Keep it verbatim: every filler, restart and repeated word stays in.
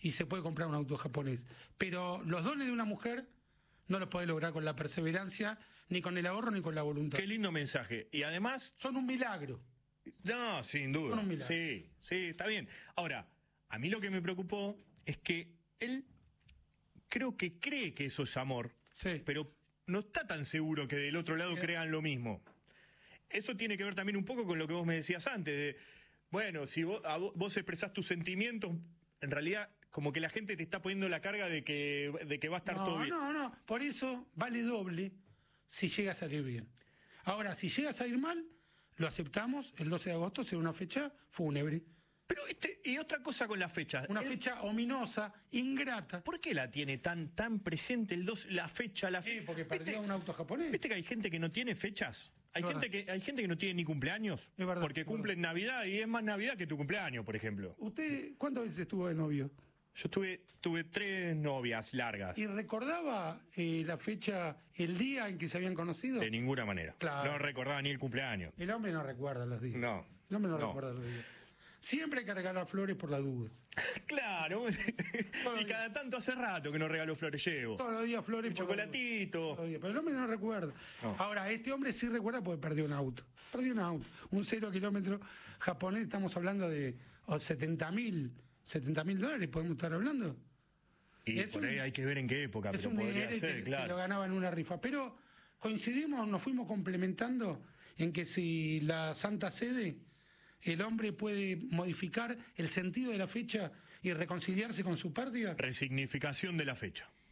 y se puede comprar un auto japonés. Pero los dones de una mujer no los podés lograr con la perseverancia, ni con el ahorro, ni con la voluntad. Qué lindo mensaje. Y además... Son un milagro. No, sin duda. Son un milagro. Sí, sí, está bien. Ahora, a mí lo que me preocupó es que él creo que cree que eso es amor, sí. pero no está tan seguro que del otro lado sí. crean lo mismo. Eso tiene que ver también un poco con lo que vos me decías antes, de, bueno, si vos, a vos, vos expresás tus sentimientos, en realidad como que la gente te está poniendo la carga de que, de que va a estar no, todo bien. No, no, por eso vale doble si llega a salir bien. Ahora, si llega a salir mal, lo aceptamos, el doce de agosto será una fecha fúnebre. Pero este, y otra cosa con la fecha. Una el, fecha ominosa, ingrata. ¿Por qué la tiene tan, tan presente el doce, la fecha? La fe... Sí, porque perdió un auto japonés. ¿Viste que hay gente que no tiene fechas? Hay es gente que hay gente que no tiene ni cumpleaños. Es verdad. Porque cumple en Navidad y es más Navidad que tu cumpleaños, por ejemplo. ¿Usted cuántas veces estuvo de novio? Yo tuve, tuve tres novias largas. ¿Y recordaba eh, la fecha, el día en que se habían conocido? De ninguna manera. Claro. No recordaba ni el cumpleaños. El hombre no recuerda los días. No. El hombre no, no. recuerda los días. Siempre hay que regalar flores por las dudas. Claro. Y cada tanto hace rato que no regalo flores, llevo. Todos los días flores. Un chocolatito. Pero el hombre no recuerda. No. Ahora, este hombre sí recuerda porque perdió un auto. Perdió un auto. Un cero kilómetro japonés, estamos hablando de oh, setenta mil dólares, podemos estar hablando. Y es por un, ahí hay que ver en qué época, es pero un podría ser, que claro. Se lo ganaba en una rifa. Pero coincidimos, nos fuimos complementando en que si la Santa Sede, el hombre puede modificar el sentido de la fecha y reconciliarse con su pérdida. Resignificación de la fecha.